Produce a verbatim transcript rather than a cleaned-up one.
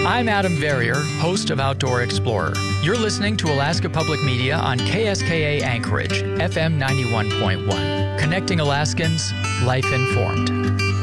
I'm Adam Verrier, host of Outdoor Explorer. You're listening to Alaska Public Media on K S K A Anchorage, F M ninety-one point one. Connecting Alaskans, life informed.